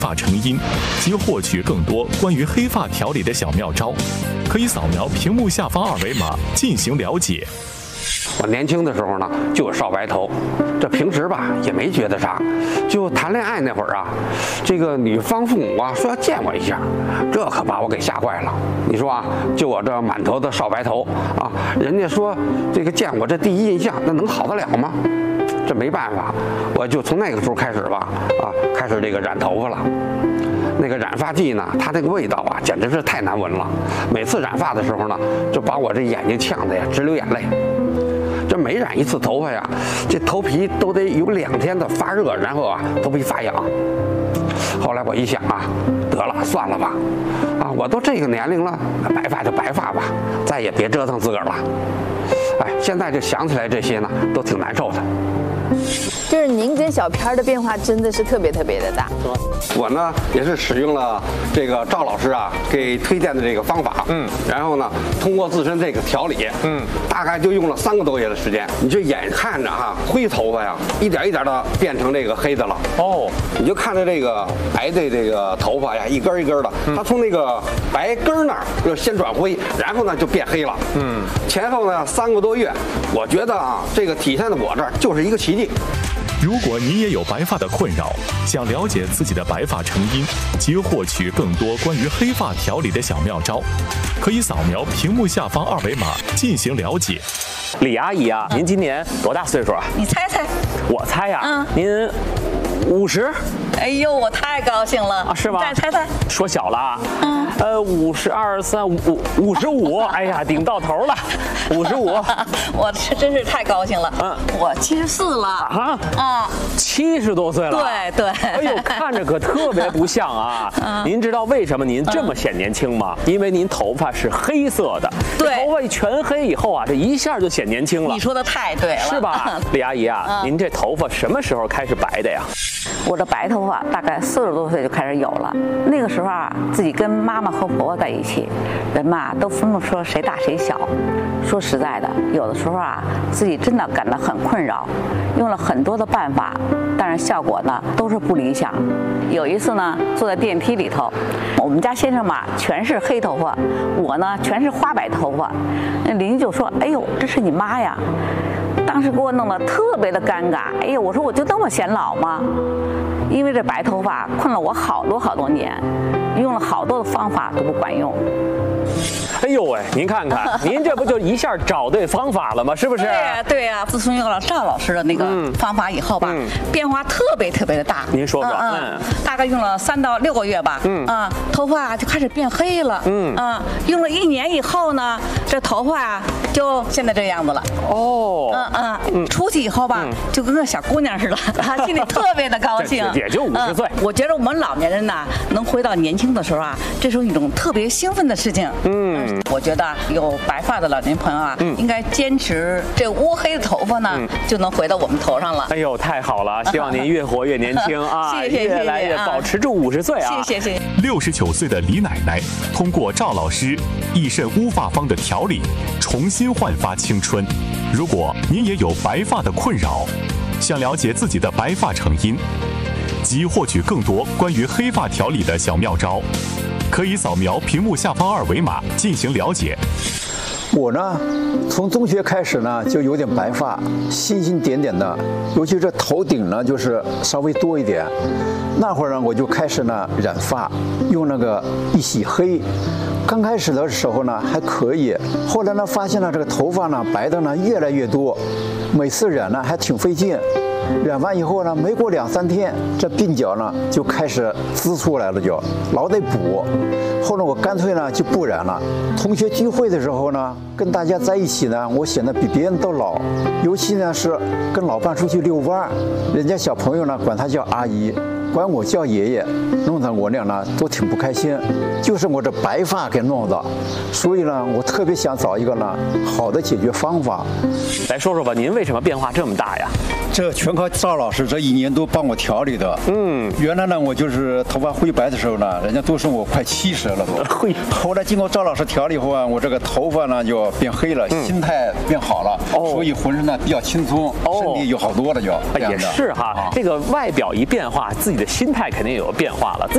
发成因及获取更多关于黑发调理的小妙招，可以扫描屏幕下方2维码进行了解。 我年轻的时候呢，就有少白头，这平时吧也没觉得啥，就谈恋爱那会儿啊，这个女方父母啊说要见我一下，这可把我给吓坏了。你说啊，就我这满头的少白头啊，人家说这个见我这第一印象，那能好得了吗？这没办法，我就从那个时候开始吧，开始这个染头发了。那个染发剂呢，它那个味道啊，简直是太难闻了。每次染发的时候呢，就把我这眼睛呛得呀直流眼泪。这每染一次头发呀，这头皮都得有2天的发热，然后啊头皮发痒。后来我一想啊，得了，算了吧，我都这个年龄了，白发就白发吧，再也别折腾自个儿了。哎，现在就想起来这些呢，都挺难受的。 就是您跟小片的变化真的是特别特别的大。 我呢也是使用了这个赵老师啊给推荐的这个方法，然后呢通过自身这个调理，大概就用了3个多月的时间。你就眼看着灰头发呀一点一点的变成这个黑的了。你就看着这个白的这个头发呀一根一根的，它从那个白根那儿就先转灰，然后呢就变黑了。前后呢3个多月，我觉得这个体现在我这儿就是一个奇迹。 如果你也有白发的困扰，想了解自己的白发成因及获取更多关于黑发调理的小妙招，可以扫描屏幕下方2维码进行了解。 李阿姨啊，您今年多大岁数啊？ 你猜猜。 我猜呀，您50。 哎呦，我太高兴了啊！是吗？ 再猜猜。 说小了啊。52、3、55，哎呀，顶到头了，55。 我真是太高兴了。我74了。 70多岁了。 对。 哎呦，看着可特别不像啊。您知道为什么您这么显年轻吗？因为您头发是黑色的。 对。 头发全黑以后啊，这一下就显年轻了。 你说的太对了。 是吧？李阿姨啊，您这头发什么时候开始白的呀？ 我这白头发大概40多岁就开始有了。那个时候啊，自己跟妈妈和婆婆在一起，人嘛都分不出谁大谁小。说实在的，有的时候啊，自己真的感到很困扰，用了很多的办法，但是效果呢都是不理想。有一次呢，坐在电梯里头，我们家先生嘛全是黑头发，我呢全是花白头发。那邻居就说：“哎呦，这是你妈呀！”当时给我弄得特别的尴尬。哎呀，我说我就那么显老吗？因为这白头发困了我好多年，用了好多的方法都不管用。 哎呦喂，您看看，您这不就一下找对方法了吗？是不是？ 对呀。自从用了赵老师的那个方法以后吧，变化特别的大。 您说说。 大概用了3到6个月吧。头发就开始变黑了。用了1年以后呢，这头发就现在这样子了。出去以后吧，就跟个小姑娘似的，心里特别的高兴。 也就50岁。 我觉得我们老年人呢，能回到年轻的时候啊，这是一种特别兴奋的事情。我觉得有白发的老年朋友啊，应该坚持这乌黑的头发呢，就能回到我们头上了。 哎呦，太好了！希望您越活越年轻啊， 谢谢越来越保持住50岁啊！ 谢谢。 69岁的李奶奶通过赵老师益肾乌发方的调理，重新焕发青春。如果您也有白发的困扰，想了解自己的白发成因及获取更多关于黑发调理的小妙招，可以扫描屏幕下方2维码进行了解。 我呢，从中学开始呢，就有点白发，星星点点的，尤其这头顶呢，就是稍微多一点。那会儿呢，我就开始呢染发，用那个一洗黑。刚开始的时候呢还可以，后来呢发现了这个头发呢白的呢越来越多，每次染呢还挺费劲。染完以后呢，没过2、3天，这鬓角呢就开始滋出来了，就老得补。后来我干脆呢就不染了。同学聚会的时候呢，跟大家在一起呢，我显得比别人都老。尤其呢是跟老伴出去遛弯，人家小朋友呢管他叫阿姨，管我叫爷爷，弄得我俩呢都挺不开心。就是我这白发给弄的，所以呢，我特别想找一个呢好的解决方法。 来说说吧，您为什么变化这么大呀？ 这全靠赵老师这1年多帮我调理的。原来呢，我就是头发灰白的时候呢，人家都说我快70了都。后来经过赵老师调理后啊，我这个头发呢就变黑了，心态变好了，所以浑身呢比较轻松，身体有好多了就。 也是哈，这个外表一变化，自己的心态肯定也有变化了。